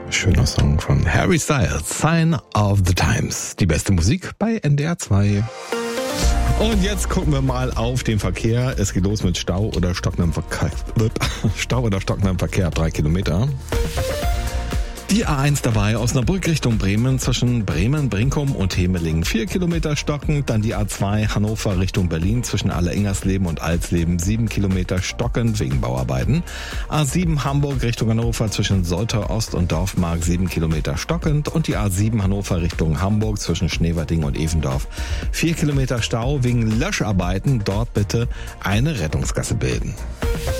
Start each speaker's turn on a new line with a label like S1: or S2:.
S1: Schöner Song von Harry Styles, Sign of the Times. Die beste Musik bei NDR 2. Und jetzt gucken wir mal auf den Verkehr. Es geht los mit Stau oder stockendem Verkehr ab 3 Kilometer. Die A1 dabei, Osnabrück Richtung Bremen, zwischen Bremen, Brinkum und Hemelingen 4 Kilometer stockend. Dann die A2 Hannover Richtung Berlin, zwischen Alle-Ingersleben und Alsleben 7 Kilometer stockend wegen Bauarbeiten. A7 Hamburg Richtung Hannover, zwischen Soltau Ost und Dorfmark 7 Kilometer stockend. Und die A7 Hannover Richtung Hamburg, zwischen Schneverding und Evendorf 4 Kilometer Stau wegen Löscharbeiten. Dort bitte eine Rettungsgasse bilden.